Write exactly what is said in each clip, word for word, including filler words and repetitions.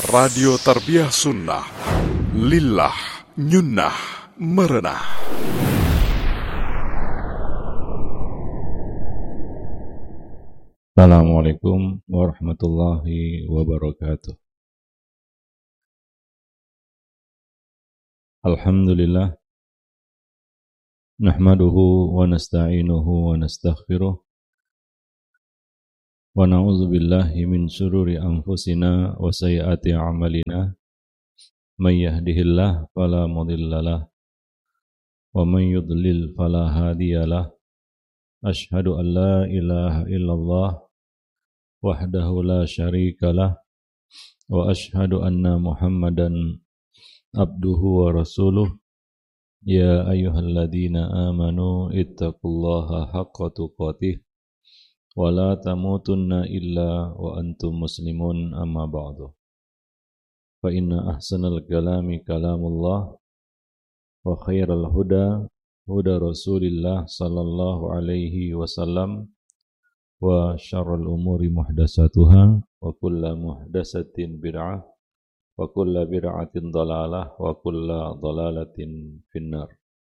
Radio Tarbiyah Sunnah Lillah Nyunnah Merenah. Assalamualaikum warahmatullahi wabarakatuh. Alhamdulillah, nahmaduhu wa nasta'inuhu wa nastaghfiruh, wa na'udzu billahi min syururi anfusina wa sayyiati a'malina. May yahdihillahu fala mudhillalah wa may yudlil fala hadiyalah. Asyhadu an la ilaha illallah wahdahu la syarikalah wa asyhadu anna Muhammadan abduhu wa rasuluh. Ya ayyuhalladzina amanu ittaqullaha haqqa tuqatih wa la tamutunna illa wa antum muslimun, amma ba'du. Fa inna ahsanal kalami kalamullah wa khairal huda huda Rasulillah sallallahu alaihi wasallam wa syarrul umuri muhdatsatuha wa kullu muhdatsatin bid'ah wa kullu bid'atin dhalalah wa kullu dhalalatin finnar.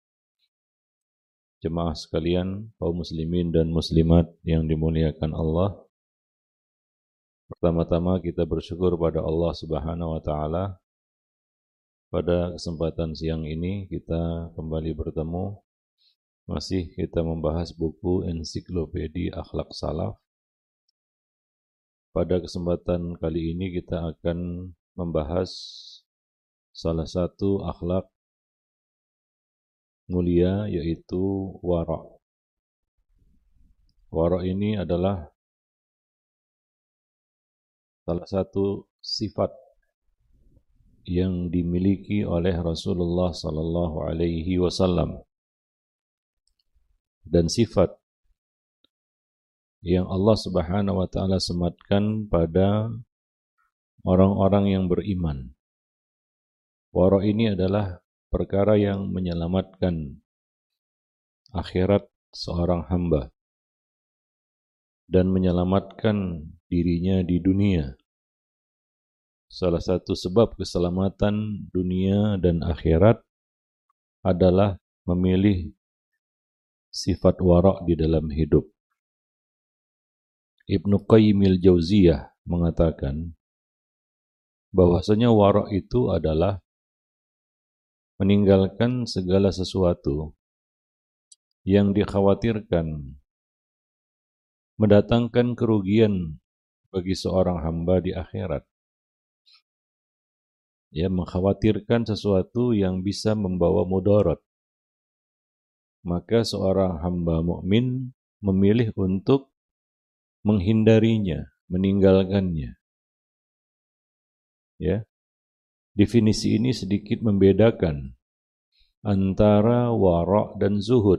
Jemaah sekalian, kaum muslimin dan muslimat yang dimuliakan Allah, pertama-tama kita bersyukur pada Allah Subhanahu wa taala. Pada kesempatan siang ini kita kembali bertemu. Masih kita membahas buku Ensiklopedia Akhlak Salaf. Pada kesempatan kali ini kita akan membahas salah satu akhlak mulia, yaitu wara'. Wara' ini adalah salah satu sifat yang dimiliki oleh Rasulullah sallallahu alaihi wasallam, dan sifat yang Allah Subhanahu wa taala sematkan pada orang-orang yang beriman. Wara' ini adalah perkara yang menyelamatkan akhirat seorang hamba dan menyelamatkan dirinya di dunia. Salah satu sebab keselamatan dunia dan akhirat adalah memilih sifat wara' di dalam hidup. Ibnu Qayyim al-Jauziyah mengatakan bahwasanya wara' itu adalah meninggalkan segala sesuatu yang dikhawatirkan mendatangkan kerugian bagi seorang hamba di akhirat. Ya, mengkhawatirkan sesuatu yang bisa membawa mudarat. Maka seorang hamba mukmin memilih untuk menghindarinya, meninggalkannya. Ya. Definisi ini sedikit membedakan antara wara' dan zuhud.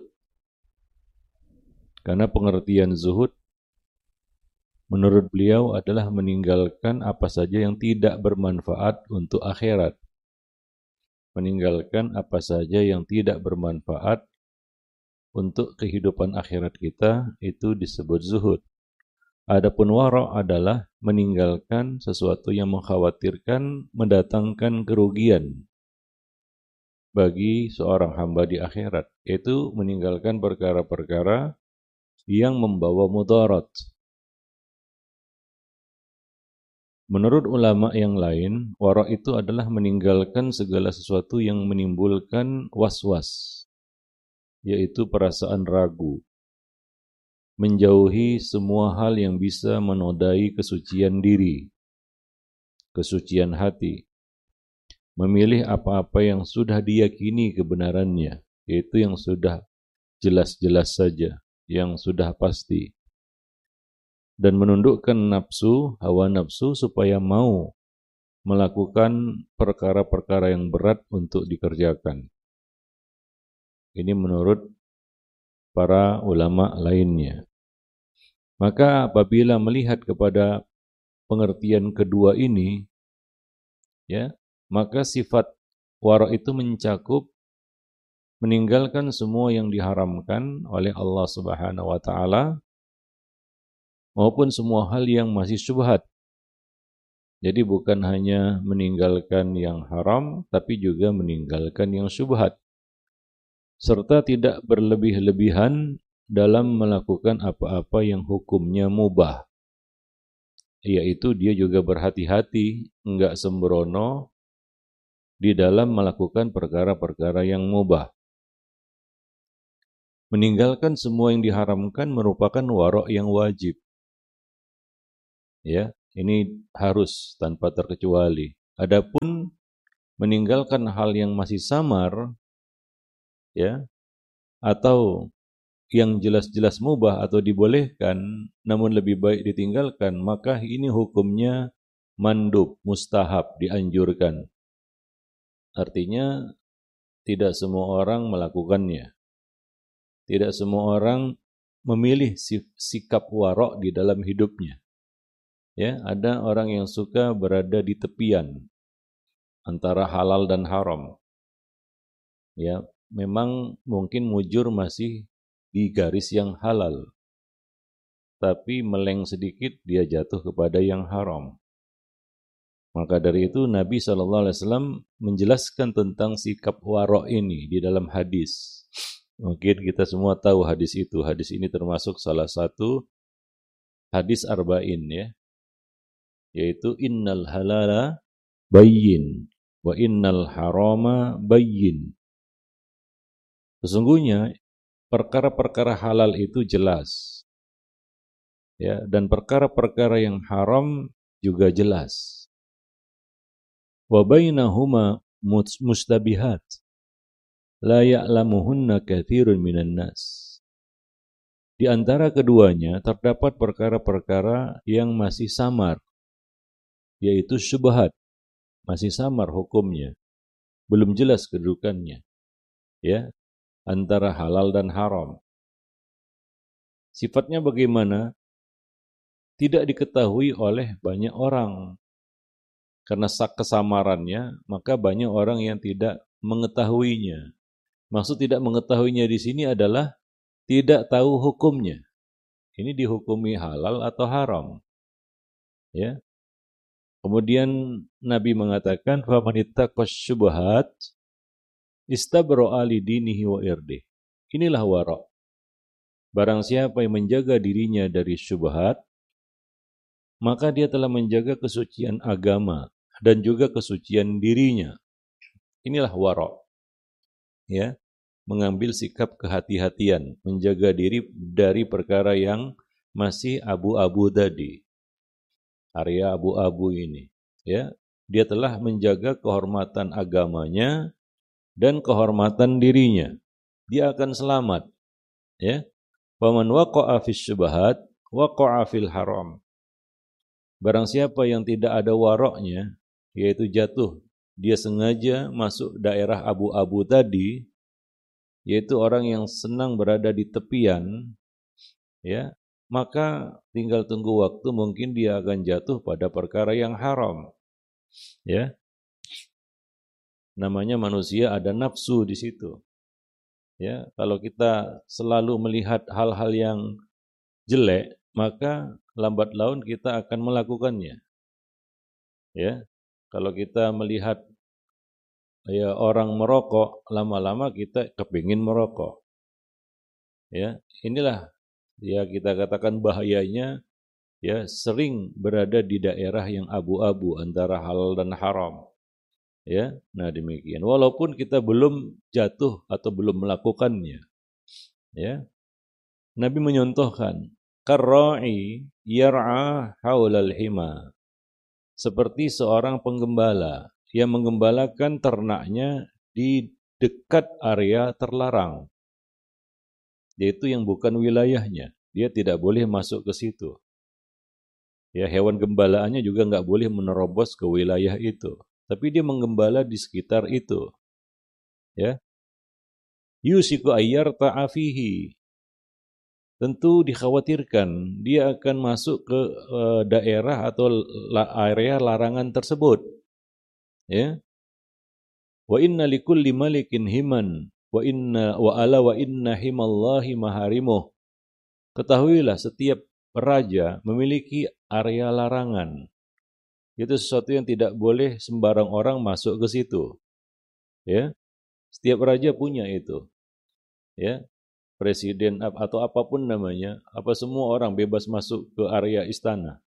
Karena pengertian zuhud menurut beliau adalah meninggalkan apa saja yang tidak bermanfaat untuk akhirat. Meninggalkan apa saja yang tidak bermanfaat untuk kehidupan akhirat kita, itu disebut zuhud. Adapun wara' adalah meninggalkan sesuatu yang mengkhawatirkan mendatangkan kerugian bagi seorang hamba di akhirat, yaitu meninggalkan perkara-perkara yang membawa mudarat. Menurut ulama yang lain, wara' itu adalah meninggalkan segala sesuatu yang menimbulkan was-was, yaitu perasaan ragu. Menjauhi semua hal yang bisa menodai kesucian diri, kesucian hati. Memilih apa-apa yang sudah diyakini kebenarannya, yaitu yang sudah jelas-jelas saja, yang sudah pasti. Dan menundukkan nafsu, hawa nafsu, supaya mau melakukan perkara-perkara yang berat untuk dikerjakan. Ini menurut para ulama lainnya. Maka apabila melihat kepada pengertian kedua ini, ya, maka sifat wara' itu mencakup meninggalkan semua yang diharamkan oleh Allah Subhanahu wa taala maupun semua hal yang masih syubhat Jadi bukan hanya meninggalkan yang haram, tapi juga meninggalkan yang syubhat. Serta tidak berlebih-lebihan dalam melakukan apa-apa yang hukumnya mubah. Yaitu dia juga berhati-hati, enggak sembrono di dalam melakukan perkara-perkara yang mubah. Meninggalkan semua yang diharamkan merupakan warok yang wajib. Ya, ini harus tanpa terkecuali. Adapun meninggalkan hal yang masih samar, ya, atau yang jelas-jelas mubah atau dibolehkan, namun lebih baik ditinggalkan, maka ini hukumnya mandub, mustahab, dianjurkan. Artinya tidak semua orang melakukannya. Tidak semua orang memilih sikap warok di dalam hidupnya. Ya, ada orang yang suka berada di tepian antara halal dan haram. Ya, memang mungkin mujur masih di garis yang halal, tapi meleng sedikit dia jatuh kepada yang haram. Maka dari itu Nabi shallallahu alaihi wasallam menjelaskan tentang sikap warok ini di dalam hadis. Mungkin kita semua tahu hadis itu. Hadis ini termasuk salah satu hadis arba'in, ya, yaitu innal halala bayyin wa innal harama bayyin. Sesungguhnya perkara-perkara halal itu jelas, ya, dan perkara-perkara yang haram juga jelas. Wa bainahuma mustabihat la ya'lamuhunna katsirun minan nas. Di antara keduanya terdapat perkara-perkara yang masih samar, yaitu syubhat, masih samar hukumnya, belum jelas kedudukannya, ya, antara halal dan haram. Sifatnya bagaimana? Tidak diketahui oleh banyak orang. Karena kesamarannya, maka banyak orang yang tidak mengetahuinya. Maksud tidak mengetahuinya di sini adalah tidak tahu hukumnya. Ini dihukumi halal atau haram. Ya. Kemudian Nabi mengatakan, "Faman ittaqas syubhat istabra'a li dinihi wa irdih." Inilah wara'. Barang siapa yang menjaga dirinya dari syubhat, maka dia telah menjaga kesucian agama dan juga kesucian dirinya. Inilah wara'. Ya, mengambil sikap kehati-hatian, menjaga diri dari perkara yang masih abu-abu tadi. Area abu-abu ini, ya. Dia telah menjaga kehormatan agamanya dan kehormatan dirinya. Dia akan selamat, ya. Faman waqa'a fis syubhat waqa'a fil haram. Barang siapa yang tidak ada waroknya, yaitu jatuh, dia sengaja masuk daerah abu-abu tadi, yaitu orang yang senang berada di tepian, ya, maka tinggal tunggu waktu, mungkin dia akan jatuh pada perkara yang haram. Ya. Namanya manusia ada nafsu di situ. Ya, kalau kita selalu melihat hal-hal yang jelek, maka lambat laun kita akan melakukannya. Ya, kalau kita melihat ya orang merokok, lama-lama kita kepingin merokok. Ya, inilah ya kita katakan bahayanya, ya, sering berada di daerah yang abu-abu antara halal dan haram. Ya, nah demikian. Walaupun kita belum jatuh atau belum melakukannya. Ya. Nabi menyontohkan, karra'i yar'a haulal hima. Seperti seorang penggembala yang menggembalakan ternaknya di dekat area terlarang, yaitu yang bukan wilayahnya. Dia tidak boleh masuk ke situ. Ya, hewan gembalaannya juga nggak boleh menerobos ke wilayah itu. Tapi dia menggembala di sekitar itu. Ya. Yusiku ayyar ta'afihi. Tentu dikhawatirkan dia akan masuk ke uh, daerah atau area larangan tersebut. Ya. Wa inna likulli malikin himan wa inna wa ala wa inna himallahi maharimuh. Ketahuilah setiap raja memiliki area larangan. Itu sesuatu yang tidak boleh sembarang orang masuk ke situ. Ya, setiap raja punya itu. Ya, presiden atau apapun namanya, apa semua orang bebas masuk ke area istana.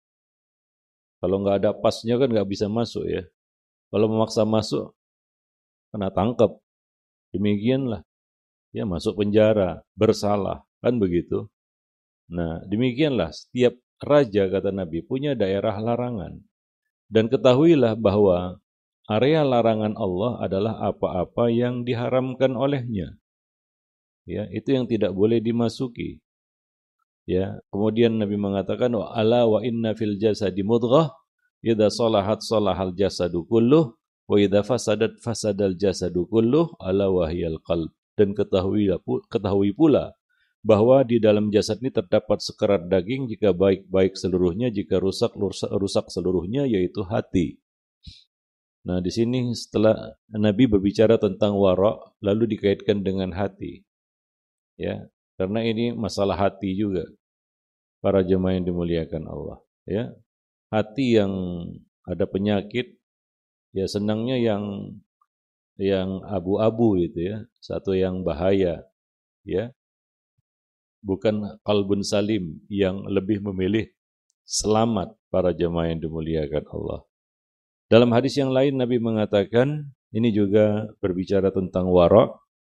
Kalau nggak ada pasnya kan nggak bisa masuk ya. Kalau memaksa masuk, kena tangkap. Demikianlah. Ya, masuk penjara, bersalah, kan begitu. Nah, demikianlah setiap raja, kata Nabi, punya daerah larangan. Dan ketahuilah bahwa area larangan Allah adalah apa-apa yang diharamkan olehnya. Ya, itu yang tidak boleh dimasuki. Ya, kemudian Nabi mengatakan wa ala wa inna fil jasadi mudghah idza salahat salahal jasadu kulluh wa idza fasadat fasadal jasadu kulluh ala wahyal qalb. Dan ketahuilah ketahui pula bahwa di dalam jasad ini terdapat sekerat daging, jika baik-baik seluruhnya, jika rusak rusak seluruhnya, yaitu hati. Nah, di sini setelah Nabi berbicara tentang wara, lalu dikaitkan dengan hati. Ya, karena ini masalah hati juga. Para jemaah yang dimuliakan Allah, ya. Hati yang ada penyakit, ya senangnya yang yang abu-abu itu ya, satu yang bahaya, ya. Bukan qalbun salim yang lebih memilih selamat, para jemaah yang dimuliakan Allah. Dalam hadis yang lain Nabi mengatakan, ini juga berbicara tentang wara.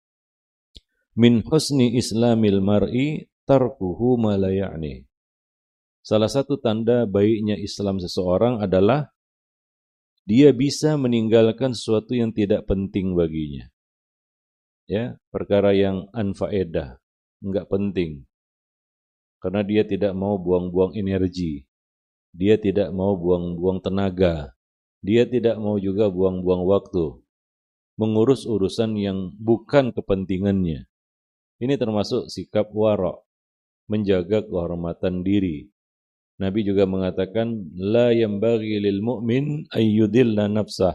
Min husni islamil mar'i tarkuhu ma la ya'ni. Salah satu tanda baiknya Islam seseorang adalah dia bisa meninggalkan sesuatu yang tidak penting baginya. Ya, perkara yang anfaedah, enggak penting. Karena dia tidak mau buang-buang energi. Dia tidak mau buang-buang tenaga. Dia tidak mau juga buang-buang waktu mengurus urusan yang bukan kepentingannya. Ini termasuk sikap wara, menjaga kehormatan diri. Nabi juga mengatakan la yambaghi lil mu'min ayyudilla nafsah.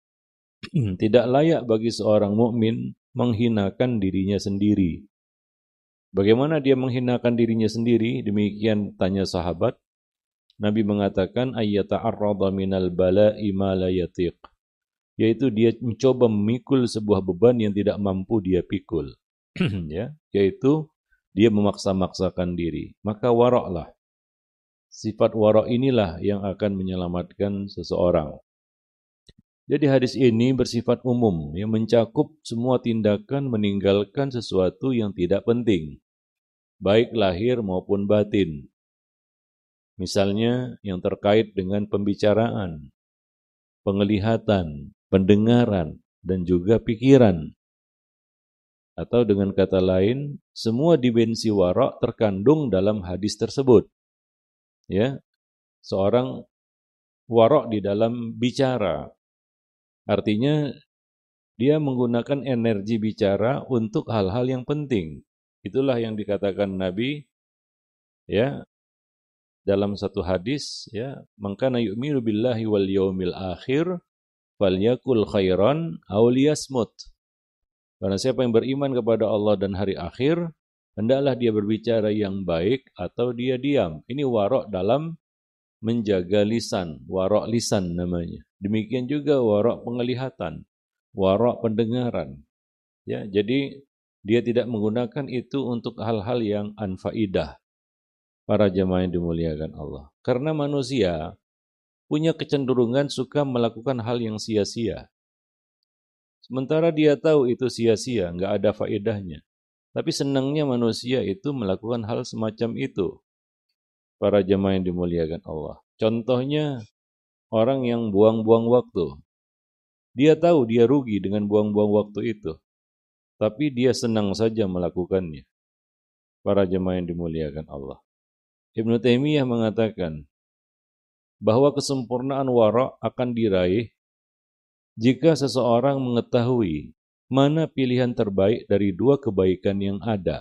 Tidak layak bagi seorang mukmin menghinakan dirinya sendiri. Bagaimana dia menghinakan dirinya sendiri? Demikian tanya sahabat. Nabi mengatakan ayyata'arrada minal bala'i ma la yatiq. Yaitu dia mencoba memikul sebuah beban yang tidak mampu dia pikul. Ya, yaitu dia memaksa-maksakan diri. Maka waraklah. Sifat warak inilah yang akan menyelamatkan seseorang. Jadi hadis ini bersifat umum, yang mencakup semua tindakan meninggalkan sesuatu yang tidak penting, baik lahir maupun batin. Misalnya yang terkait dengan pembicaraan, penglihatan, pendengaran, dan juga pikiran. Atau dengan kata lain, semua dimensi warak terkandung dalam hadis tersebut. Ya, seorang warak di dalam bicara. Artinya dia menggunakan energi bicara untuk hal-hal yang penting. Itulah yang dikatakan Nabi ya dalam satu hadis ya, man kana yu'minu billahi wal yaumil akhir falyakul khairan aw liyasmut. Karena siapa yang beriman kepada Allah dan hari akhir, hendaklah dia berbicara yang baik atau dia diam. Ini warak dalam menjaga lisan, warak lisan namanya. Demikian juga warak penglihatan, warak pendengaran. Ya, jadi dia tidak menggunakan itu untuk hal-hal yang anfaidah. Para jemaah yang dimuliakan Allah. Karena manusia punya kecenderungan suka melakukan hal yang sia-sia. Sementara dia tahu itu sia-sia, nggak ada faedahnya. Tapi senangnya manusia itu melakukan hal semacam itu. Para jemaah yang dimuliakan Allah. Contohnya, orang yang buang-buang waktu. Dia tahu dia rugi dengan buang-buang waktu itu. Tapi dia senang saja melakukannya. Para jemaah yang dimuliakan Allah. Ibnu Taimiyah mengatakan bahwa kesempurnaan wara akan diraih jika seseorang mengetahui mana pilihan terbaik dari dua kebaikan yang ada.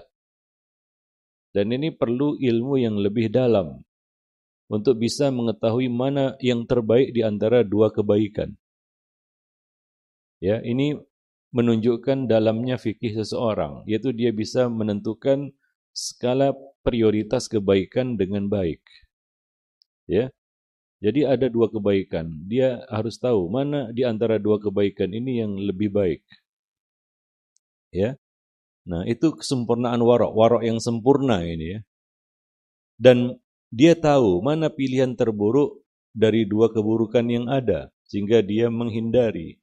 Dan ini perlu ilmu yang lebih dalam untuk bisa mengetahui mana yang terbaik di antara dua kebaikan. Ya, ini menunjukkan dalamnya fikih seseorang, yaitu dia bisa menentukan skala prioritas kebaikan dengan baik. Ya. Jadi ada dua kebaikan. Dia harus tahu mana di antara dua kebaikan ini yang lebih baik. Ya. Nah, itu kesempurnaan warok, warok yang sempurna ini ya. Dan dia tahu mana pilihan terburuk dari dua keburukan yang ada sehingga dia menghindari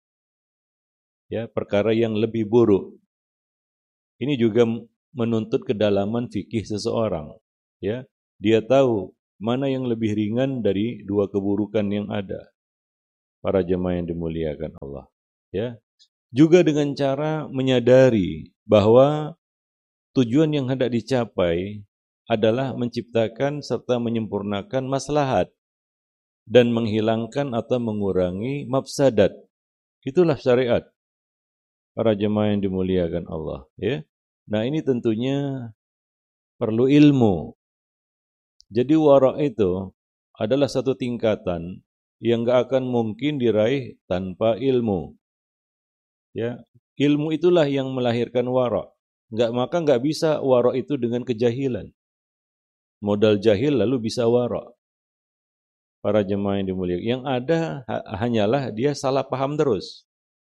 ya perkara yang lebih buruk. Ini juga menuntut kedalaman fikih seseorang, ya. Dia tahu mana yang lebih ringan dari dua keburukan yang ada. Para jemaah yang dimuliakan Allah, ya. Juga dengan cara menyadari bahwa tujuan yang hendak dicapai adalah menciptakan serta menyempurnakan maslahat dan menghilangkan atau mengurangi mafsadat. Itulah syariat. Para jemaah yang dimuliakan Allah, ya. Nah, ini tentunya perlu ilmu. Jadi wara' itu adalah satu tingkatan yang enggak akan mungkin diraih tanpa ilmu. Ya, ilmu itulah yang melahirkan wara'. Enggak, maka enggak bisa wara' itu dengan kejahilan. Modal jahil lalu bisa wara'. Para jemaah yang dimuliakan, yang ada hanyalah dia salah paham terus.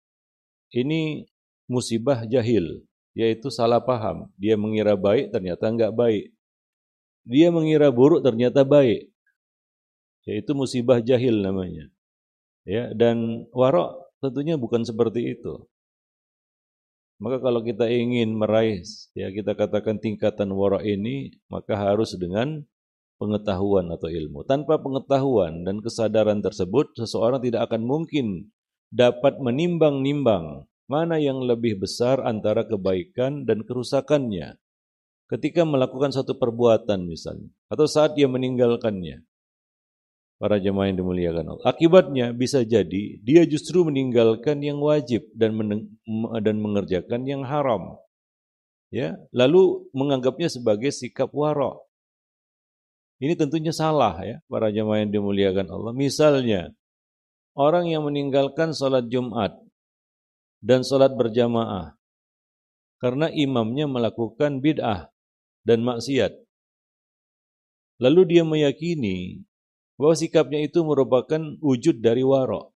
Ini musibah jahil, yaitu salah paham. Dia mengira baik, ternyata enggak baik. Dia mengira buruk, ternyata baik. Yaitu musibah jahil namanya. Ya, dan wara' tentunya bukan seperti itu. Maka kalau kita ingin meraih, ya kita katakan tingkatan wara' ini, maka harus dengan pengetahuan atau ilmu. Tanpa pengetahuan dan kesadaran tersebut, seseorang tidak akan mungkin dapat menimbang-nimbang mana yang lebih besar antara kebaikan dan kerusakannya. Ketika melakukan satu perbuatan misalnya, atau saat dia meninggalkannya. Para jemaah yang dimuliakan Allah. Akibatnya bisa jadi dia justru meninggalkan yang wajib dan dan mengerjakan yang haram. Ya, lalu menganggapnya sebagai sikap wara'. Ini tentunya salah ya, para jemaah yang dimuliakan Allah. Misalnya, orang yang meninggalkan salat Jumat dan salat berjamaah karena imamnya melakukan bid'ah dan maksiat. Lalu dia meyakini bahwa sikapnya itu merupakan wujud dari wara'.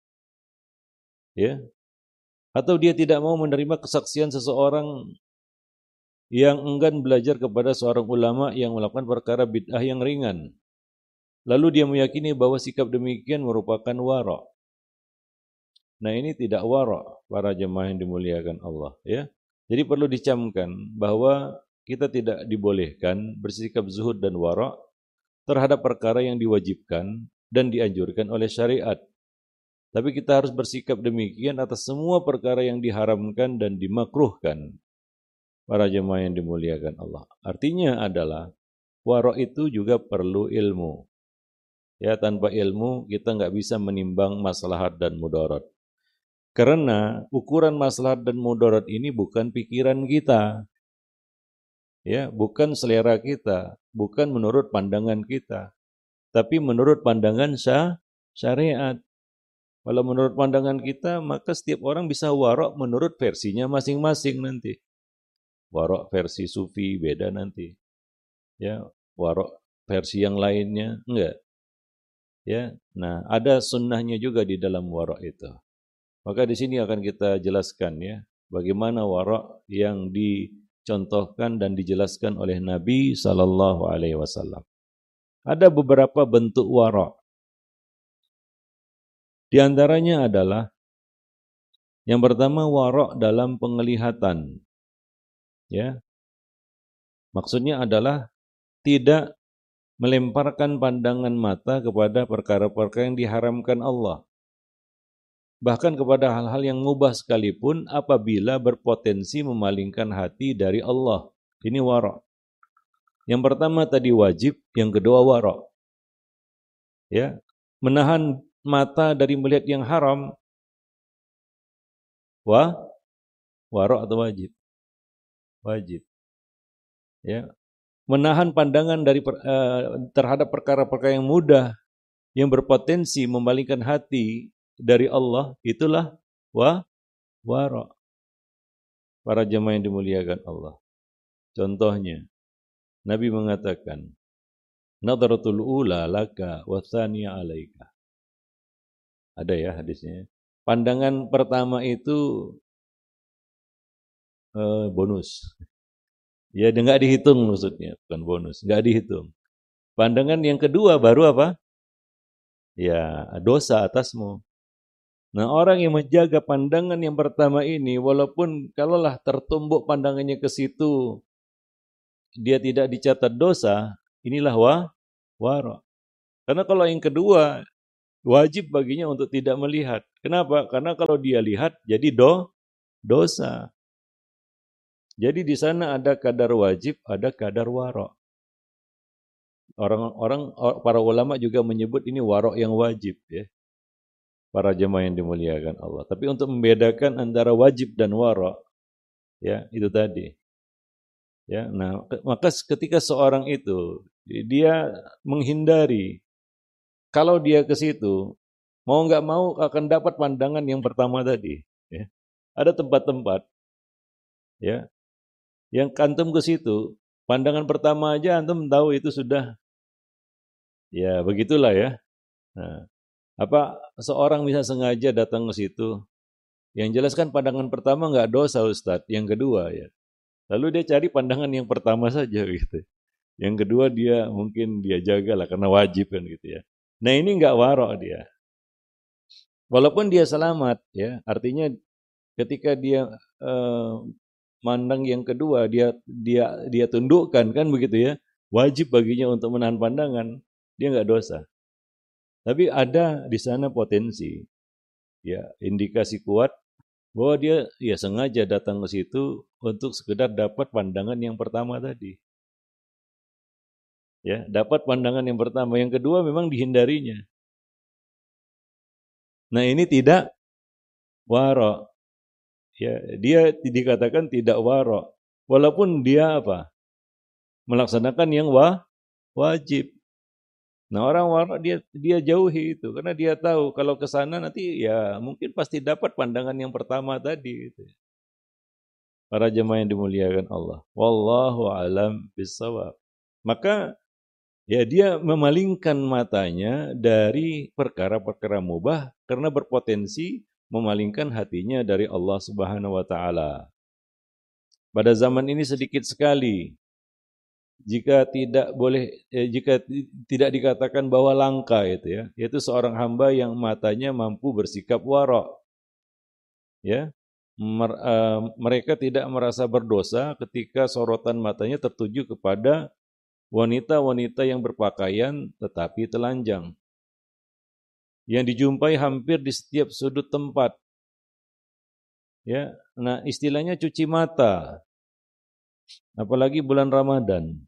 Ya. Atau dia tidak mau menerima kesaksian seseorang yang enggan belajar kepada seorang ulama yang melakukan perkara bid'ah yang ringan. Lalu dia meyakini bahwa sikap demikian merupakan wara'. Nah, ini tidak wara', para jemaah yang dimuliakan Allah, ya. Jadi perlu dicamkan bahwa kita tidak dibolehkan bersikap zuhud dan wara' terhadap perkara yang diwajibkan dan dianjurkan oleh syariat. Tapi kita harus bersikap demikian atas semua perkara yang diharamkan dan dimakruhkan. Para jemaah yang dimuliakan Allah. Artinya adalah wara' itu juga perlu ilmu. Ya, tanpa ilmu kita nggak bisa menimbang maslahat dan mudarat. Karena ukuran maslahat dan mudarat ini bukan pikiran kita. Ya, bukan selera kita, bukan menurut pandangan kita, tapi menurut pandangan syah, syariat. Kalau menurut pandangan kita, maka setiap orang bisa wara' menurut versinya masing-masing nanti. Wara' versi sufi beda nanti. Ya, wara' versi yang lainnya enggak. Ya, nah ada sunnahnya juga di dalam wara' itu. Maka di sini akan kita jelaskan ya, bagaimana wara' yang dicontohkan dan dijelaskan oleh Nabi sallallahu alaihi wasallam. Ada beberapa bentuk wara'. Di antaranya adalah yang pertama wara' dalam penglihatan. Ya. Maksudnya adalah tidak melemparkan pandangan mata kepada perkara-perkara yang diharamkan Allah. Bahkan kepada hal-hal yang mubah sekalipun apabila berpotensi memalingkan hati dari Allah. Ini wara'. Yang pertama tadi wajib, yang kedua wara'. Ya, menahan mata dari melihat yang haram. Wa wara' atau wajib? Wajib. Ya. Menahan pandangan dari uh, terhadap perkara-perkara yang mudah yang berpotensi memalingkan hati dari Allah, itulah wa wara'. Para jemaah yang dimuliakan Allah. Contohnya, Nabi mengatakan, Nadratul ula laka wa tsaniya 'alaika. Ada ya hadisnya. Pandangan pertama itu eh, bonus. Ya, enggak dihitung maksudnya, bukan bonus, enggak dihitung. Pandangan yang kedua baru apa? Ya, dosa atasmu. Nah, orang yang menjaga pandangan yang pertama ini, walaupun kalaulah tertumbuk pandangannya ke situ, dia tidak dicatat dosa, inilah wa, wara. Karena kalau yang kedua, wajib baginya untuk tidak melihat. Kenapa? Karena kalau dia lihat, jadi do, dosa. Jadi di sana ada kadar wajib, ada kadar wara. Orang-orang, para ulama juga menyebut ini wara yang wajib, ya. Para jemaah yang dimuliakan Allah. Tapi untuk membedakan antara wajib dan wara, ya itu tadi. Ya, nah maka ketika seorang itu dia menghindari, kalau dia ke situ mau nggak mau akan dapat pandangan yang pertama tadi. Ya. Ada tempat-tempat, ya, yang antum ke situ, pandangan pertama aja antum tahu itu sudah, ya begitulah ya. Nah, apa seorang bisa sengaja datang ke situ? Yang jelas kan pandangan pertama nggak dosa Ustadz, yang kedua ya. Lalu dia cari pandangan yang pertama saja gitu. Yang kedua dia mungkin dia jagalah karena wajib kan gitu ya. Nah ini nggak warok dia. Walaupun dia selamat ya, artinya ketika dia eh, mandang yang kedua dia dia dia tundukkan kan begitu ya. Wajib baginya untuk menahan pandangan, dia nggak dosa. Tapi ada di sana potensi, ya indikasi kuat bahwa dia ya sengaja datang ke situ untuk sekedar dapat pandangan yang pertama tadi. Ya, dapat pandangan yang pertama, yang kedua memang dihindarinya. Nah, ini tidak wara. Ya, dia dikatakan tidak wara. Walaupun dia apa? Melaksanakan yang wa, wajib. Nah, orang wara dia dia jauhi itu karena dia tahu kalau ke sana nanti ya mungkin pasti dapat pandangan yang pertama tadi gitu. Para jemaah yang dimuliakan Allah. Wallahu alam bissawab. Maka ya dia memalingkan matanya dari perkara-perkara mubah karena berpotensi memalingkan hatinya dari Allah Subhanahu wa taala. Pada zaman ini sedikit sekali jika tidak boleh eh, jika tidak dikatakan bahwa langka itu ya, yaitu seorang hamba yang matanya mampu bersikap wara. Ya. Mer, uh, mereka tidak merasa berdosa ketika sorotan matanya tertuju kepada wanita-wanita yang berpakaian tetapi telanjang. Yang dijumpai hampir di setiap sudut tempat. Ya, nah istilahnya cuci mata. Apalagi bulan Ramadan.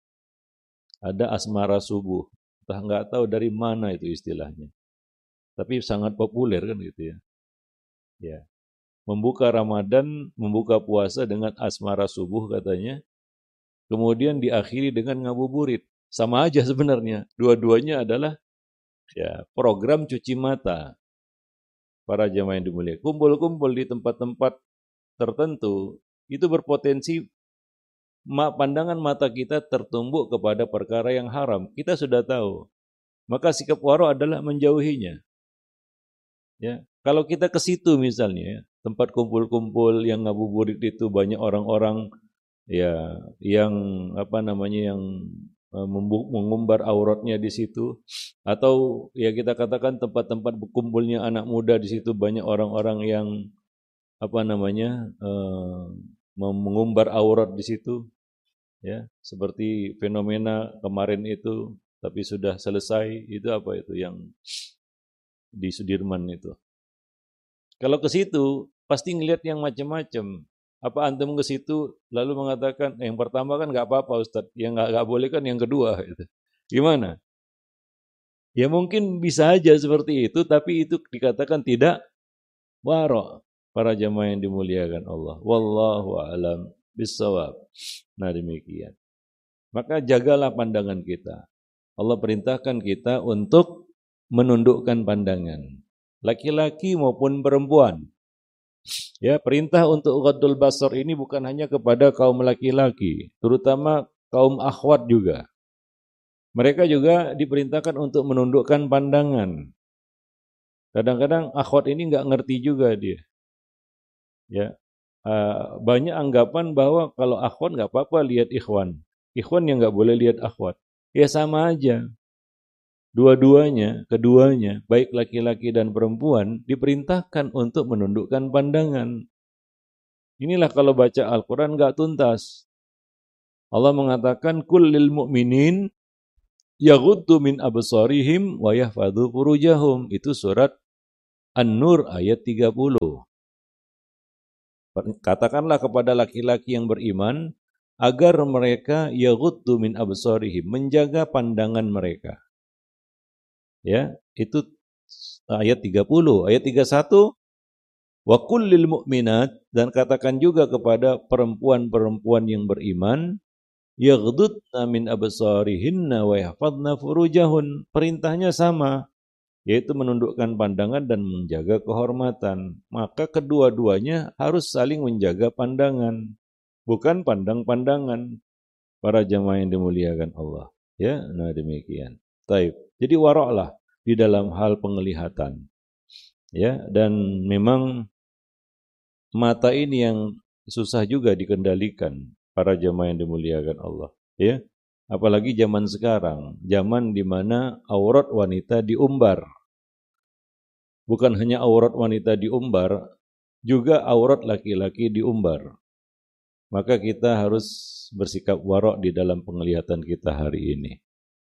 Ada asmara subuh. Entah enggak tahu dari mana itu istilahnya. Tapi sangat populer kan gitu ya. Ya. Membuka Ramadan, membuka puasa dengan asmara subuh katanya. Kemudian diakhiri dengan ngabuburit. Sama aja sebenarnya. Dua-duanya adalah ya program cuci mata. Para jemaah yang dimuliakan. Kumpul-kumpul di tempat-tempat tertentu. Itu berpotensi pandangan mata kita tertumbuk kepada perkara yang haram. Kita sudah tahu. Maka sikap wara adalah menjauhinya. Ya, kalau kita ke situ misalnya, tempat kumpul-kumpul yang ngabuburit itu banyak orang-orang ya yang apa namanya yang mengumbar auratnya di situ, atau ya kita katakan tempat-tempat berkumpulnya anak muda di situ banyak orang-orang yang apa namanya eh, mengumbar aurat di situ, ya seperti fenomena kemarin itu, tapi sudah selesai itu apa itu yang di Sudirman itu. Kalau ke situ pasti ngelihat yang macam-macam. Apa antum ke situ lalu mengatakan eh, yang pertama kan nggak apa-apa Ustaz, yang nggak nggak boleh kan yang kedua gitu. Gimana? Ya mungkin bisa aja seperti itu, tapi itu dikatakan tidak wara. Para jamaah yang dimuliakan Allah. Wallahu a'lam bissawab. Nah demikian. Maka jagalah pandangan kita. Allah perintahkan kita untuk menundukkan pandangan. Laki-laki maupun perempuan. Ya, perintah untuk ghaddul basar ini bukan hanya kepada kaum laki-laki, terutama kaum akhwat juga. Mereka juga diperintahkan untuk menundukkan pandangan. Kadang-kadang akhwat ini nggak ngerti juga dia. Ya, uh, banyak anggapan bahwa kalau akhwat nggak apa-apa lihat ikhwan. Ikhwan yang nggak boleh lihat akhwat. Ya sama aja. Dua-duanya, keduanya, baik laki-laki dan perempuan, diperintahkan untuk menundukkan pandangan. Inilah kalau baca Al-Quran nggak tuntas. Allah mengatakan, Kullil mu'minin yaghuddu min absarihim wa yahfadhu furujahum. Itu surat An-Nur ayat tiga puluh. Katakanlah kepada laki-laki yang beriman agar mereka yaghuddu min absarihim, menjaga pandangan mereka. Ya, itu ayat tiga puluh. Ayat tiga puluh satu, wa kullil mu'minat, dan katakan juga kepada perempuan-perempuan yang beriman yaghdudna min absarihinna wa yahfadna furujahun. Perintahnya sama, yaitu menundukkan pandangan dan menjaga kehormatan. Maka kedua-duanya harus saling menjaga pandangan, bukan pandang-pandangan. Para jamaah yang dimuliakan Allah. Ya, nah demikian. Taib. Jadi waraklah di dalam hal penglihatan. Ya, dan memang mata ini yang susah juga dikendalikan. Para jamaah yang dimuliakan Allah, ya. Apalagi zaman sekarang, zaman di mana aurat wanita diumbar. Bukan hanya aurat wanita diumbar, juga aurat laki-laki diumbar. Maka kita harus bersikap warok di dalam penglihatan kita hari ini.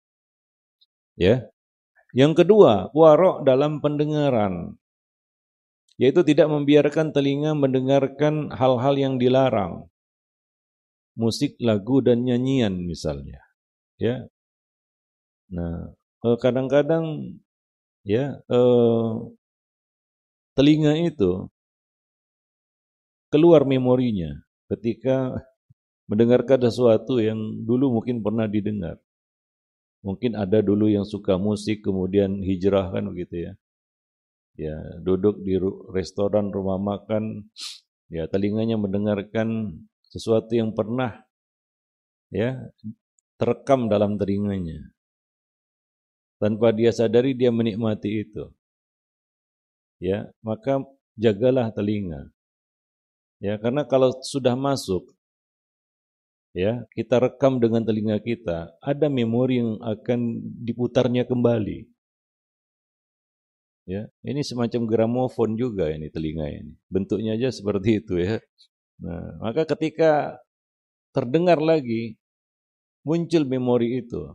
Ya. Yang kedua, warok dalam pendengaran, yaitu tidak membiarkan telinga mendengarkan hal-hal yang dilarang. Musik, lagu, dan nyanyian misalnya, ya. Nah, kadang-kadang ya eh, telinga itu keluar memorinya ketika mendengarkan sesuatu yang dulu mungkin pernah didengar. Mungkin ada dulu yang suka musik kemudian hijrah kan begitu ya. Ya, duduk di restoran, rumah makan, ya telinganya mendengarkan sesuatu yang pernah ya terekam dalam telinganya. Tanpa dia sadari dia menikmati itu. Ya, maka jagalah telinga. Ya, karena kalau sudah masuk ya, kita rekam dengan telinga kita, ada memori yang akan diputarnya kembali. Ya, ini semacam gramofon juga ini telinga ini. Bentuknya aja seperti itu ya. Nah, maka ketika terdengar lagi muncul memori itu.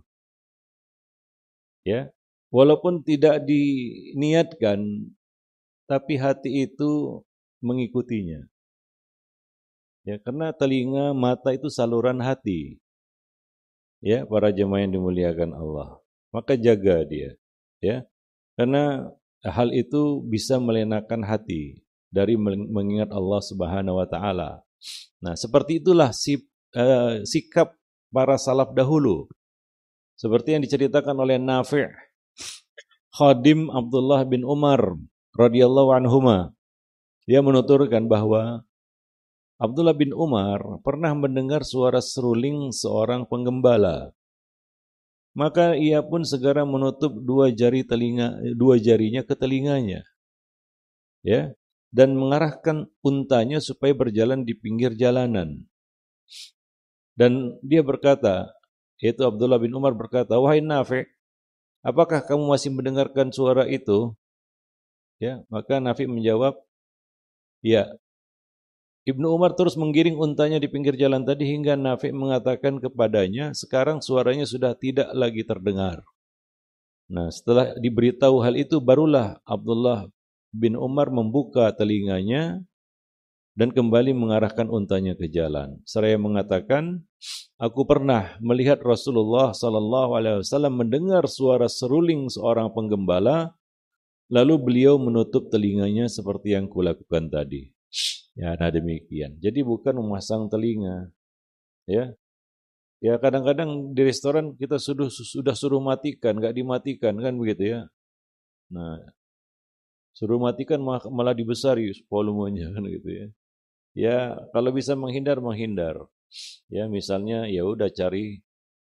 Ya. Walaupun tidak diniatkan, tapi hati itu mengikutinya. Ya, karena telinga, mata itu saluran hati. Ya, para jemaah yang dimuliakan Allah. Maka jaga dia, ya. Karena hal itu bisa melenakan hati dari mengingat Allah Subhanahu wa taala. Nah, seperti itulah sip, uh, sikap para salaf dahulu. Seperti yang diceritakan oleh Nafi', khadim Abdullah bin Umar radhiyallahu anhuma. Dia menuturkan bahwa Abdullah bin Umar pernah mendengar suara seruling seorang penggembala. Maka ia pun segera menutup dua jari telinga, dua jarinya ke telinganya, ya, dan mengarahkan untanya supaya berjalan di pinggir jalanan. Dan dia berkata, yaitu Abdullah bin Umar berkata, wahai Nafi', apakah kamu masih mendengarkan suara itu? Ya, maka Nafi' menjawab, ya. Ibnu Umar terus menggiring untanya di pinggir jalan tadi hingga Nafi' mengatakan kepadanya, sekarang suaranya sudah tidak lagi terdengar. Nah, setelah diberitahu hal itu, barulah Abdullah bin Umar membuka telinganya dan kembali mengarahkan untanya ke jalan. Seraya mengatakan, aku pernah melihat Rasulullah sallallahu alaihi wasallam mendengar suara seruling seorang penggembala, lalu beliau menutup telinganya seperti yang kulakukan tadi. Ya, nah demikian. Jadi bukan memasang telinga. Ya. Ya kadang-kadang di restoran kita sudah sudah suruh matikan, enggak dimatikan kan begitu ya. Nah, suruh matikan malah dibesari volumenya kan gitu ya. Ya, kalau bisa menghindar menghindar. Ya, misalnya ya udah cari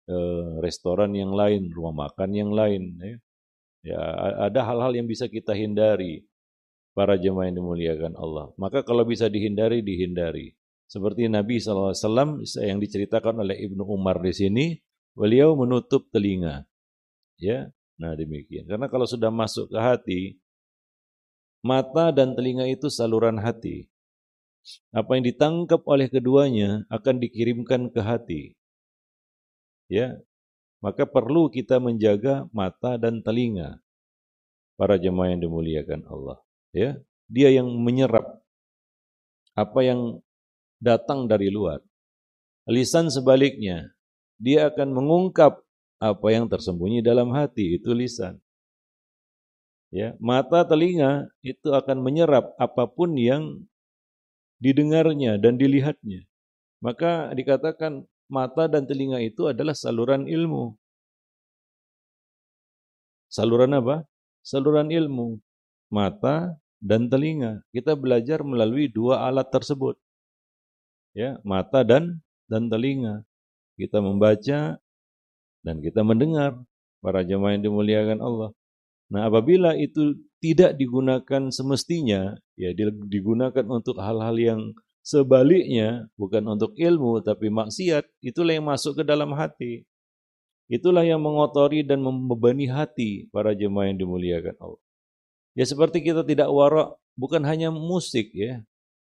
eh, restoran yang lain, rumah makan yang lain. Ya. Ya, ada hal-hal yang bisa kita hindari, para jemaah yang dimuliakan Allah. Maka kalau bisa dihindari, dihindari. Seperti Nabi shallallahu alaihi wasallam yang diceritakan oleh Ibnu Umar di sini, beliau menutup telinga. Ya, nah demikian. Karena kalau sudah masuk ke hati, mata dan telinga itu saluran hati. Apa yang ditangkap oleh keduanya akan dikirimkan ke hati. Ya, maka perlu kita menjaga mata dan telinga. Para jemaah yang dimuliakan Allah, ya. Dia yang menyerap apa yang datang dari luar. Lisan sebaliknya, dia akan mengungkap apa yang tersembunyi dalam hati, itu lisan. Ya, mata telinga itu akan menyerap apapun yang didengarnya dan dilihatnya. Maka dikatakan mata dan telinga itu adalah saluran ilmu. Saluran apa? Saluran ilmu. Mata dan telinga. Kita belajar melalui dua alat tersebut. Ya, mata dan dan telinga. Kita membaca dan kita mendengar. Para jemaah yang dimuliakan Allah. Nah, apabila itu tidak digunakan semestinya, ya digunakan untuk hal-hal yang sebaliknya, bukan untuk ilmu tapi maksiat, itulah yang masuk ke dalam hati. Itulah yang mengotori dan membebani hati para jemaah yang dimuliakan Allah. Ya seperti kita tidak warak, bukan hanya musik ya.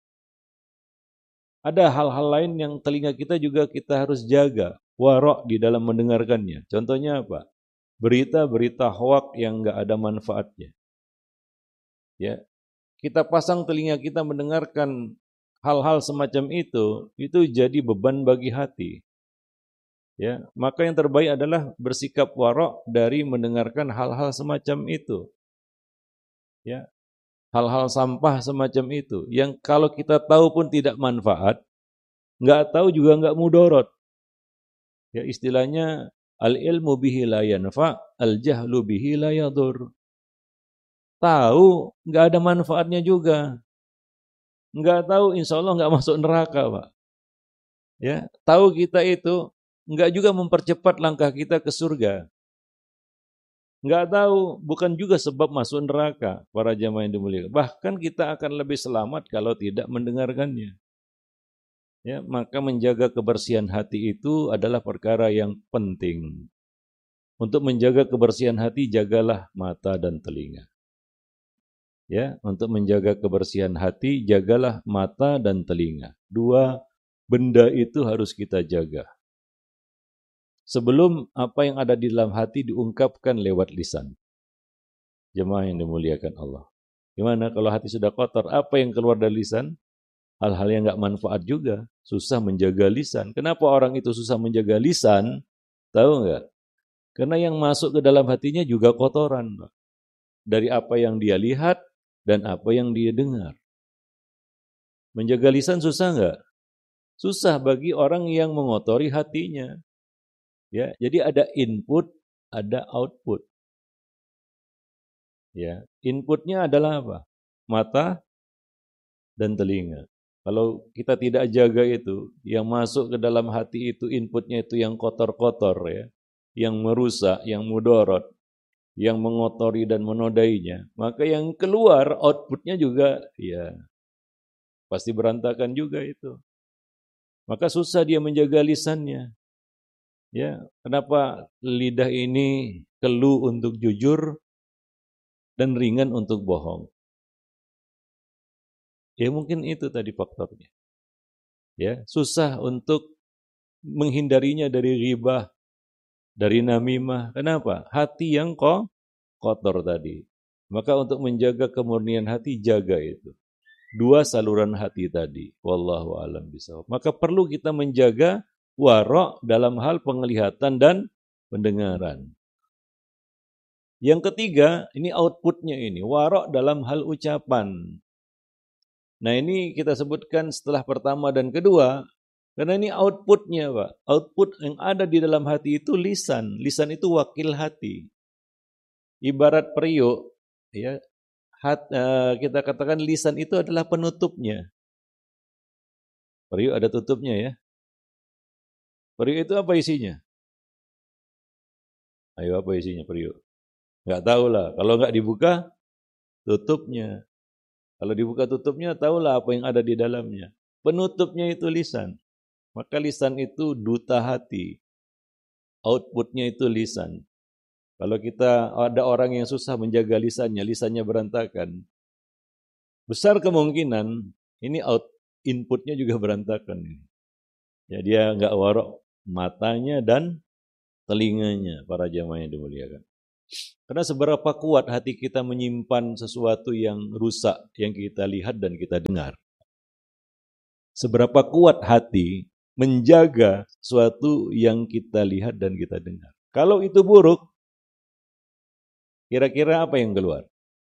Ada hal-hal lain yang telinga kita juga kita harus jaga, warak di dalam mendengarkannya. Contohnya apa? Berita-berita hoak yang enggak ada manfaatnya. Ya. Kita pasang telinga kita mendengarkan hal-hal semacam itu, itu jadi beban bagi hati. Ya, maka yang terbaik adalah bersikap warak dari mendengarkan hal-hal semacam itu. Ya. Hal-hal sampah semacam itu yang kalau kita tahu pun tidak manfaat, enggak tahu juga enggak mudarat. Ya, istilahnya al-ilmu bihi la yanfa, al-jahlu bihi la yadur. Tahu, enggak ada manfaatnya juga. Enggak tahu, insya Allah enggak masuk neraka, Pak. Ya, tahu kita itu enggak juga mempercepat langkah kita ke surga. Enggak tahu, bukan juga sebab masuk neraka, para jamaah yang dimuliakan. Bahkan kita akan lebih selamat kalau tidak mendengarkannya. Ya, maka menjaga kebersihan hati itu adalah perkara yang penting. Untuk menjaga kebersihan hati, jagalah mata dan telinga. Ya, untuk menjaga kebersihan hati, jagalah mata dan telinga. Dua benda itu harus kita jaga. Sebelum apa yang ada di dalam hati diungkapkan lewat lisan. Jemaah yang dimuliakan Allah. Gimana kalau hati sudah kotor, apa yang keluar dari lisan? Hal-hal yang enggak manfaat juga. Susah menjaga lisan. Kenapa orang itu susah menjaga lisan? Tahu enggak? Karena yang masuk ke dalam hatinya juga kotoran. Dari apa yang dia lihat dan apa yang dia dengar. Menjaga lisan susah enggak? Susah bagi orang yang mengotori hatinya. Ya, jadi ada input, ada output. Ya, inputnya adalah apa? Mata dan telinga. Kalau kita tidak jaga itu, yang masuk ke dalam hati itu inputnya itu yang kotor-kotor ya, yang merusak, yang mudarat, yang mengotori dan menodainya, maka yang keluar outputnya juga ya pasti berantakan juga itu. Maka susah dia menjaga lisannya. Ya, kenapa lidah ini keluh untuk jujur dan ringan untuk bohong? Ya mungkin itu tadi faktornya. Ya, susah untuk menghindarinya dari ghibah, dari namimah. Kenapa? Hati yang kok kotor tadi. Maka untuk menjaga kemurnian hati, jaga itu. Dua saluran hati tadi. Wallahu a'lam bishawab. Maka perlu kita menjaga warak dalam hal penglihatan dan pendengaran. Yang ketiga, ini outputnya ini. Warak dalam hal ucapan. Nah ini kita sebutkan setelah pertama dan kedua, karena ini outputnya Pak. Output yang ada di dalam hati itu lisan. Lisan itu wakil hati. Ibarat periuk, ya, hat, uh, kita katakan lisan itu adalah penutupnya. Periuk ada tutupnya ya. Periuk itu apa isinya? Ayo apa isinya Priyo? Nggak tahu lah. Kalau nggak dibuka, tutupnya. Kalau dibuka tutupnya, tahulah apa yang ada di dalamnya. Penutupnya itu lisan. Maka lisan itu duta hati. Outputnya itu lisan. Kalau kita ada orang yang susah menjaga lisannya, lisannya berantakan. Besar kemungkinan ini out inputnya juga berantakan. Ya, dia nggak warok matanya dan telinganya, para jamaah yang dimuliakan. Karena seberapa kuat hati kita menyimpan sesuatu yang rusak yang kita lihat dan kita dengar. Seberapa kuat hati menjaga sesuatu yang kita lihat dan kita dengar. Kalau itu buruk, kira-kira apa yang keluar?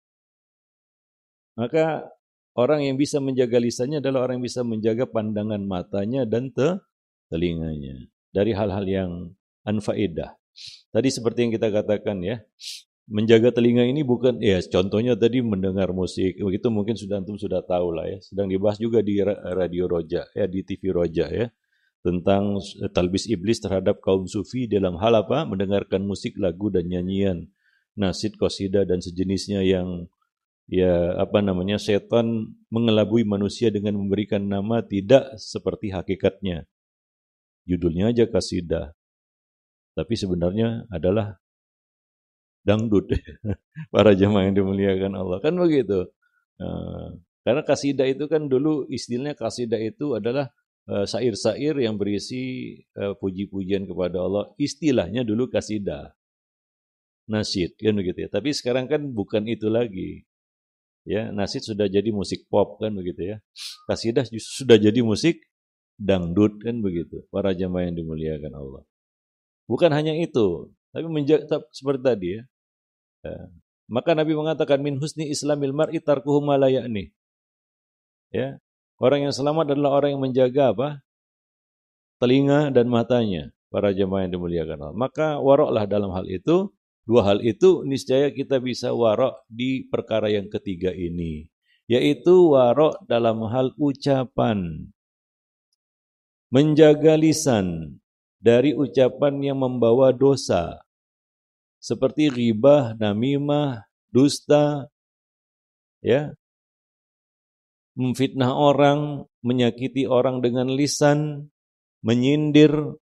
Maka orang yang bisa menjaga lisannya adalah orang yang bisa menjaga pandangan matanya dan te telinganya dari hal-hal yang anfaedah. Tadi seperti yang kita katakan ya, menjaga telinga ini bukan ya contohnya tadi mendengar musik, begitu mungkin sudah antum sudah tahu lah ya, sedang dibahas juga di radio Roja ya, di T V Roja ya, tentang talbis iblis terhadap kaum sufi dalam hal apa? Mendengarkan musik, lagu dan nyanyian, nasyid, qasidah dan sejenisnya yang ya apa namanya setan mengelabui manusia dengan memberikan nama tidak seperti hakikatnya. Judulnya aja qasidah, tapi sebenarnya adalah dangdut. Para jemaah yang dimuliakan Allah, kan begitu. Uh, karena qasidah itu kan dulu istilahnya qasidah itu adalah uh, syair-syair yang berisi uh, puji-pujian kepada Allah. Istilahnya dulu qasidah, nasyid kan begitu ya. Tapi sekarang kan bukan itu lagi. Ya, nasyid sudah jadi musik pop kan begitu ya. Qasidah sudah jadi musik dangdut kan begitu. Para jemaah yang dimuliakan Allah. Bukan hanya itu, tapi menjaga seperti tadi ya. Ya. Maka Nabi mengatakan min husni islamil mar'i tarkuhu ma la ya'ni. Ya. Orang yang selamat adalah orang yang menjaga apa? Telinga dan matanya. Para jemaah yang dimuliakan Allah. Maka waroklah dalam hal itu. Dua hal itu niscaya kita bisa warok di perkara yang ketiga ini, yaitu warok dalam hal ucapan. Menjaga lisan dari ucapan yang membawa dosa, seperti ghibah, namimah, dusta, ya, memfitnah orang, menyakiti orang dengan lisan, menyindir,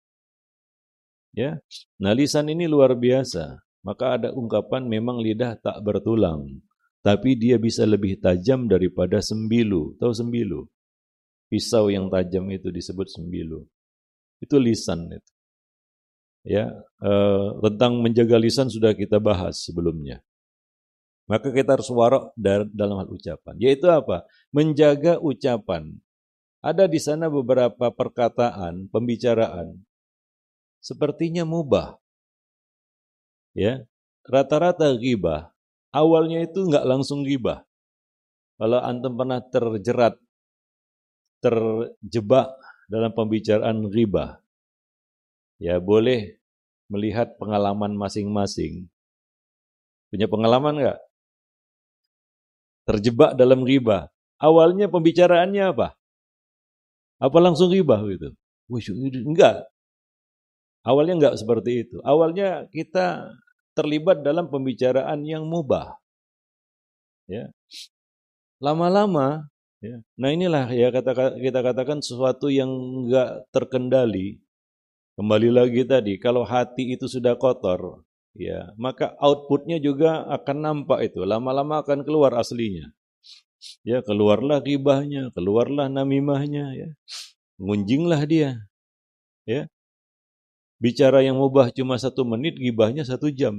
ya. Nah, lisan ini luar biasa. Maka ada ungkapan memang lidah tak bertulang, tapi dia bisa lebih tajam daripada sembilu. Tahu sembilu? Pisau yang tajam itu disebut sembilu. Itu lisan itu. Ya, eh, tentang menjaga lisan sudah kita bahas sebelumnya. Maka kita harus warok dalam hal ucapan. Yaitu apa? Menjaga ucapan. Ada di sana beberapa perkataan, pembicaraan, sepertinya mubah. Ya, rata-rata ghibah awalnya itu enggak langsung ghibah. Kalau antum pernah terjerat, terjebak dalam pembicaraan ghibah, ya boleh melihat pengalaman masing-masing. Punya pengalaman enggak? Terjebak dalam ghibah. Awalnya pembicaraannya apa? Apa langsung ghibah gitu? Wih, enggak. Awalnya enggak seperti itu. Awalnya kita terlibat dalam pembicaraan yang mubah. Ya. Lama-lama, ya. Nah inilah ya kata, kita katakan sesuatu yang enggak terkendali. Kembali lagi tadi, kalau hati itu sudah kotor, ya, maka outputnya juga akan nampak itu. Lama-lama akan keluar aslinya. Ya, keluarlah ghibahnya, keluarlah namimahnya, ya. Ngunjinglah dia. Ya. Bicara yang mubah cuma satu menit, ghibahnya satu jam.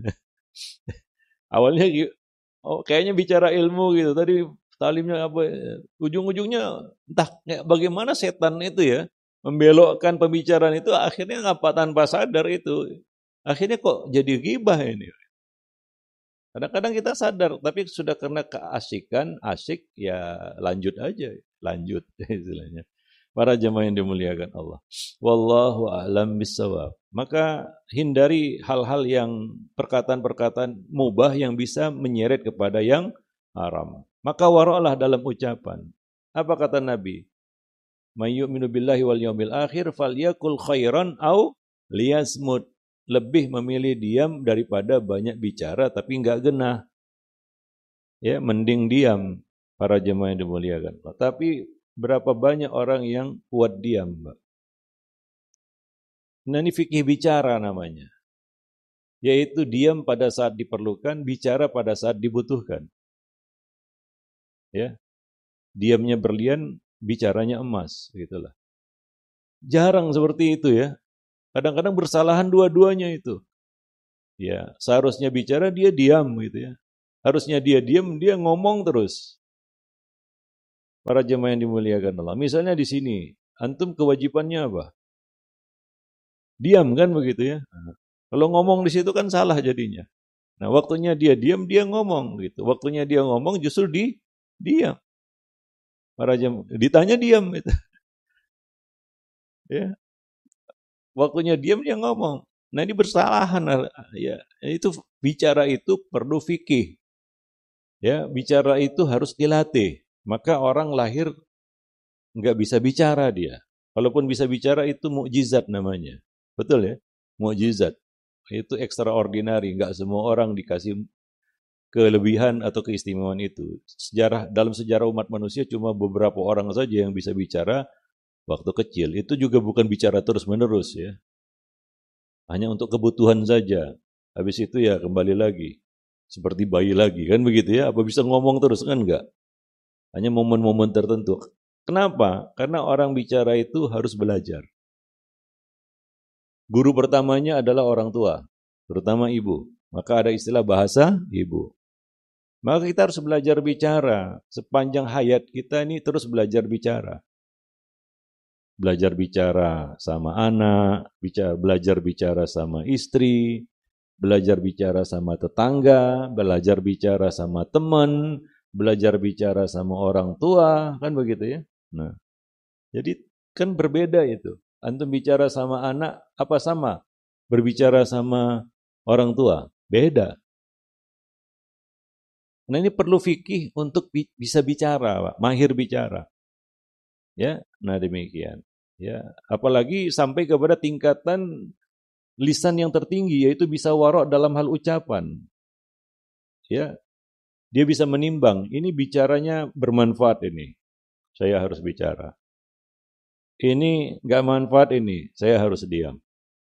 Awalnya, oh kayaknya bicara ilmu gitu. Tadi talimnya apa? Ujung-ujungnya entah bagaimana setan itu ya membelokkan pembicaraan itu. Akhirnya apa tanpa sadar itu. Akhirnya kok jadi ghibah ini. Kadang-kadang kita sadar, tapi sudah karena keasikan, asik ya lanjut aja, lanjut istilahnya. Para jemaah yang dimuliakan Allah. Wallahu a'lam bissawab. Maka hindari hal-hal yang perkataan-perkataan mubah yang bisa menyeret kepada yang haram. Maka waroklah dalam ucapan. Apa kata Nabi? May yu'minu billahi wal yaumil akhir falyakul khairan au liyasmut. lebih memilih diam daripada banyak bicara tapi enggak genah. Ya, mending diam para jemaah yang dimuliakan. Tapi berapa banyak orang yang kuat diam, Mbak? Nah, ini fikih bicara namanya. Yaitu diam pada saat diperlukan, bicara pada saat dibutuhkan. Ya. Diamnya berlian, bicaranya emas, gitulah. Jarang seperti itu ya. Kadang-kadang bersalahan dua-duanya itu. Ya, seharusnya bicara dia diam gitu ya. Harusnya dia diam, dia ngomong terus. Para jemaah yang dimuliakan Allah. Misalnya di sini, antum kewajibannya apa? Diam kan begitu ya. Kalau ngomong di situ kan salah jadinya. Nah, waktunya dia diam, dia ngomong gitu. Waktunya dia ngomong justru di diam. Para jemaah ditanya diam itu. Ya. Waktunya diam dia ngomong. Nah, ini bersalahan ya. Itu bicara itu perlu fikih. Ya, bicara itu harus dilatih. Maka orang lahir enggak bisa bicara dia. Walaupun bisa bicara itu mukjizat namanya. Betul ya? Mukjizat. Itu extraordinary, enggak semua orang dikasih kelebihan atau keistimewaan itu. Sejarah dalam sejarah umat manusia cuma beberapa orang saja yang bisa bicara waktu kecil. Itu juga bukan bicara terus-menerus ya. Hanya untuk kebutuhan saja. Habis itu ya kembali lagi. Seperti bayi lagi kan begitu ya. Apa bisa ngomong terus kan enggak? Hanya momen-momen tertentu. Kenapa? Karena orang bicara itu harus belajar. Guru pertamanya adalah orang tua, terutama ibu. Maka ada istilah bahasa ibu. Maka kita harus belajar bicara. Sepanjang hayat kita ini terus belajar bicara. Belajar bicara sama anak, bicara, belajar bicara sama istri, belajar bicara sama tetangga, belajar bicara sama teman, belajar bicara sama orang tua, kan begitu ya. Nah, jadi kan berbeda itu. Antum bicara sama anak, apa sama? Berbicara sama orang tua, beda. Nah ini perlu fikih untuk bi- bisa bicara, Pak. Mahir bicara. Ya, nah demikian. Ya, apalagi sampai kepada tingkatan lisan yang tertinggi, yaitu bisa warok dalam hal ucapan. Ya, dia bisa menimbang. Ini bicaranya bermanfaat ini. Saya harus bicara. Ini enggak manfaat ini, saya harus diam.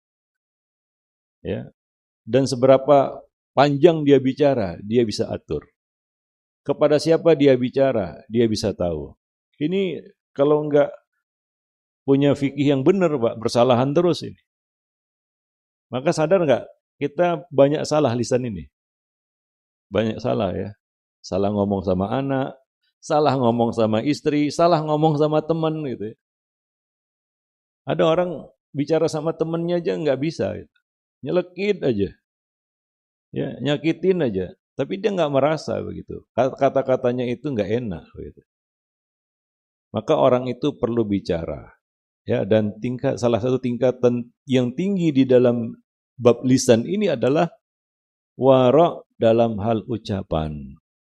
Ya. Dan seberapa panjang dia bicara, dia bisa atur. Kepada siapa dia bicara, dia bisa tahu. Ini kalau enggak punya fikih yang benar, Pak, bersalahan terus ini. Maka sadar enggak, kita banyak salah lisan ini. Banyak salah ya. Salah ngomong sama anak, salah ngomong sama istri, salah ngomong sama teman gitu ya. Ada orang bicara sama temennya aja nggak bisa, gitu. Nyelekit aja, ya nyakitin aja, tapi dia nggak merasa begitu. Kata-katanya itu nggak enak, gitu. Maka orang itu perlu bicara, ya. Dan tingkat salah satu tingkatan yang tinggi di dalam bab lisan ini adalah wara' dalam hal ucapan.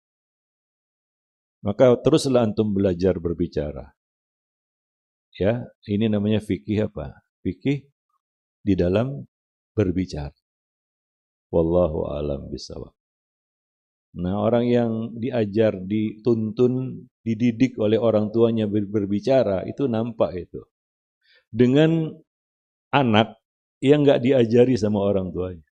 Maka teruslah antum belajar berbicara. Ya, ini namanya fikih apa? Fikih di dalam berbicara. Wallahu a'lam bishawab. Nah, orang yang diajar, dituntun, dididik oleh orang tuanya berbicara, itu nampak itu. Dengan anak yang enggak diajari sama orang tuanya.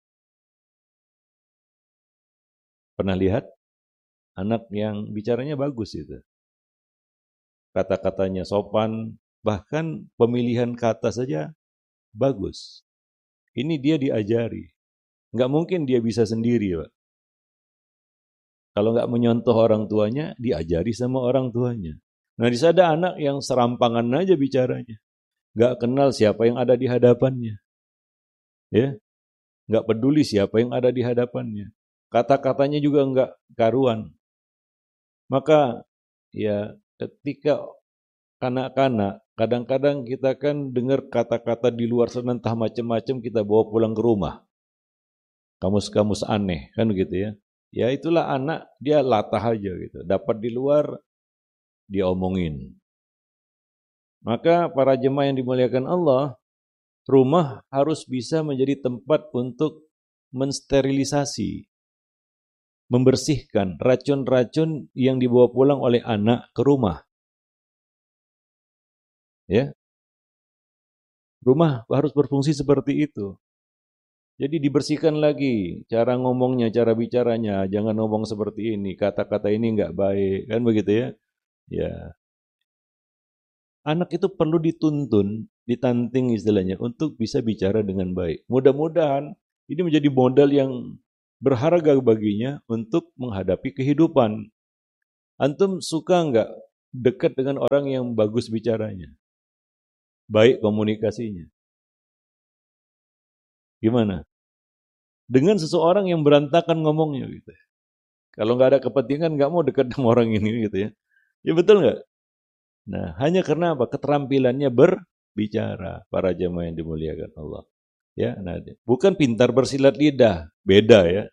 Pernah lihat? Anak yang bicaranya bagus itu. Kata-katanya sopan, bahkan pemilihan kata saja bagus. Ini dia diajari. Enggak mungkin dia bisa sendiri, Pak. Kalau enggak menyontoh orang tuanya, diajari sama orang tuanya. Nah, di sana ada anak yang serampangan aja bicaranya. Enggak kenal siapa yang ada di hadapannya. Ya. Enggak peduli siapa yang ada di hadapannya. Kata-katanya juga enggak karuan. Maka ya ketika kanak-kanak, kadang-kadang kita kan dengar kata-kata di luar sana entah macam-macam, kita bawa pulang ke rumah. Kamus-kamus aneh, kan gitu ya. Ya itulah anak, dia latah aja gitu. Dapat di luar, dia omongin. Maka para jemaah yang dimuliakan Allah, Rumah harus bisa menjadi tempat untuk mensterilisasi, membersihkan racun-racun yang dibawa pulang oleh anak ke rumah. Ya, rumah harus berfungsi seperti itu. Jadi dibersihkan lagi cara ngomongnya, cara bicaranya, jangan ngomong seperti ini, kata-kata ini enggak baik, kan begitu ya? Ya. Anak itu perlu dituntun, ditanting istilahnya untuk bisa bicara dengan baik. Mudah-mudahan ini menjadi modal yang berharga baginya untuk menghadapi kehidupan. Antum suka enggak dekat dengan orang yang bagus bicaranya? Baik komunikasinya. Gimana? Dengan seseorang yang berantakan ngomongnya gitu. Kalau nggak ada kepentingan nggak mau dekat sama orang ini gitu ya. Ya betul nggak? Nah, hanya karena apa? Keterampilannya berbicara, para jemaah yang dimuliakan Allah. Ya, nah, bukan pintar bersilat lidah, beda ya.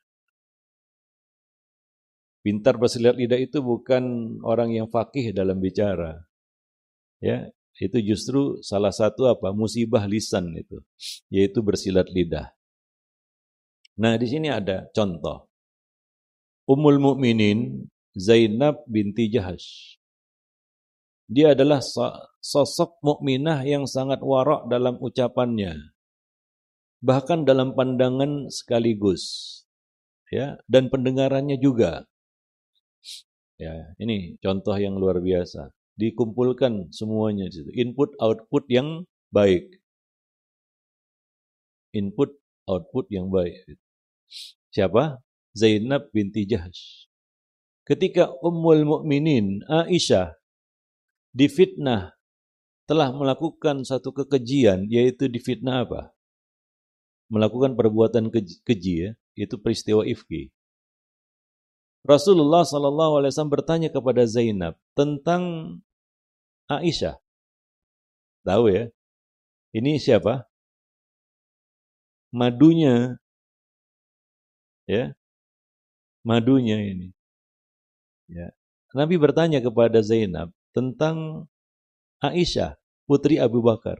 Pintar bersilat lidah itu bukan orang yang fakih dalam bicara. Ya, itu justru salah satu apa? Musibah lisan itu, yaitu bersilat lidah. Nah, di sini ada contoh. Ummul Mukminin Zainab binti Jahash. Dia adalah sosok mukminah yang sangat warak dalam ucapannya, bahkan dalam pandangan sekaligus, ya, dan pendengarannya juga. Ya, ini contoh yang luar biasa. Dikumpulkan semuanya di situ. Input output yang baik. Input output yang baik. Siapa? Zainab binti Jahash. Ketika Ummul Mukminin Aisyah difitnah telah melakukan satu kekejian, yaitu difitnah apa? Melakukan perbuatan keji, ya, itu peristiwa ifki. Rasulullah sallallahu alaihi wasallam bertanya kepada Zainab tentang Aisyah. Tahu ya? Ini siapa? Madunya. Ya. Madunya ini. Ya. Nabi bertanya kepada Zainab tentang Aisyah, putri Abu Bakar.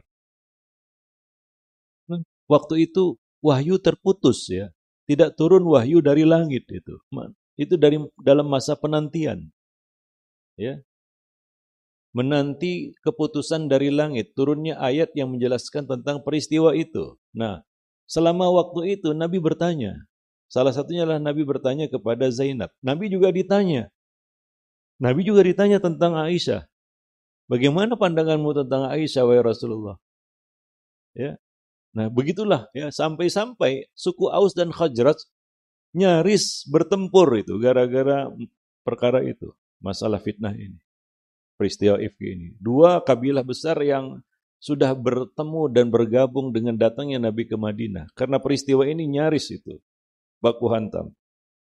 Waktu itu wahyu terputus ya. Tidak turun wahyu dari langit itu. Itu dari dalam masa penantian. Ya. Menanti keputusan dari langit, turunnya ayat yang menjelaskan tentang peristiwa itu. Nah, selama waktu itu Nabi bertanya. Salah satunya adalah Nabi bertanya kepada Zainab. Nabi juga ditanya. Nabi juga ditanya tentang Aisyah. Bagaimana pandanganmu tentang Aisyah, wahai Rasulullah? Ya. Nah, begitulah ya, sampai-sampai suku Aus dan Khazraj nyaris bertempur itu gara-gara perkara itu, masalah fitnah ini. Peristiwa ifki ini. Dua kabilah besar yang sudah bertemu dan bergabung dengan datangnya Nabi ke Madinah. Karena peristiwa ini nyaris itu baku hantam.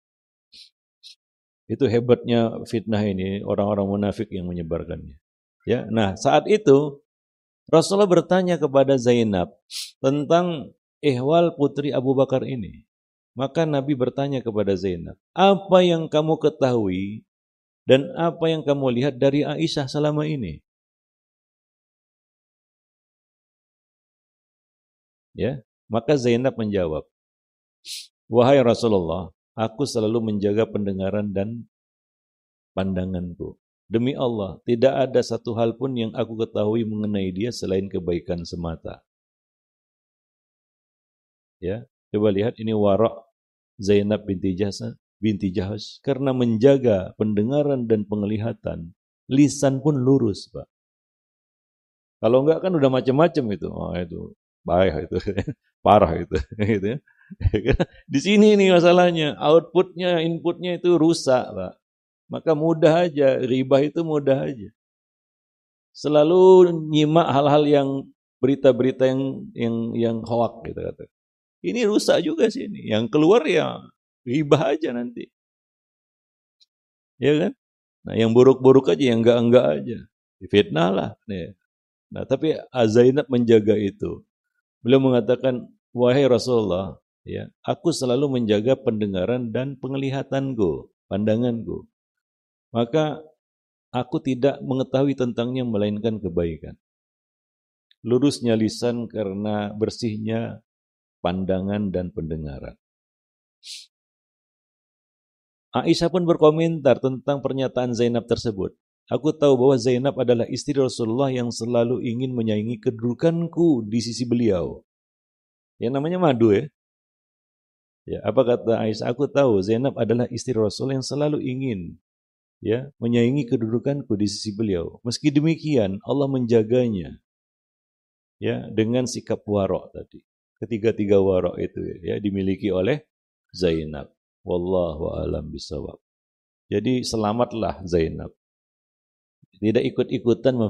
Itu hebatnya fitnah ini, orang-orang munafik yang menyebarkannya. Ya, nah saat itu Rasulullah bertanya kepada Zainab tentang ihwal putri Abu Bakar ini. Maka Nabi bertanya kepada Zainab, apa yang kamu ketahui dan apa yang kamu lihat dari Aisyah selama ini? Ya, maka Zainab menjawab, wahai Rasulullah, aku selalu menjaga pendengaran dan pandanganku. Demi Allah, tidak ada satu hal pun yang aku ketahui mengenai dia selain kebaikan semata. Ya, coba lihat ini warak Zainab binti Jahash, binti Jahash karena menjaga pendengaran dan penglihatan, lisan pun lurus, Pak. Kalau enggak kan udah macam-macam itu. Oh, itu bahaya itu. Parah itu, gitu ya. Di sini nih masalahnya, outputnya, inputnya itu rusak, Pak. Maka mudah aja, ribah itu mudah aja. Selalu nyimak hal-hal yang berita-berita yang yang yang hoak gitu kata. Ini rusak juga sih ini. Yang keluar ya ribah aja nanti. Ya kan? Nah, yang buruk-buruk aja, yang enggak-enggak aja. Fitnah lah. Nah, tapi Zainab menjaga itu. Beliau mengatakan, wahai Rasulullah, ya, aku selalu menjaga pendengaran dan penglihatanku, pandanganku. Maka aku tidak mengetahui tentangnya melainkan kebaikan. lurusnya lisan karena bersihnya pandangan dan pendengaran. Aisyah pun berkomentar tentang pernyataan Zainab tersebut. Aku tahu bahwa Zainab adalah istri Rasulullah yang selalu ingin menyaingi kedudukanku di sisi beliau. Yang namanya madu ya. Ya, apa kata Aisyah? Aku tahu Zainab adalah istri Rasul yang selalu ingin ya menyaingi kedudukanku di sisi beliau. Meski demikian Allah menjaganya ya dengan sikap warok tadi. Ketiga-tiga warok itu ya dimiliki oleh Zainab. Wallahu a'lam bishawab. Jadi selamatlah Zainab. Tidak ikut-ikutan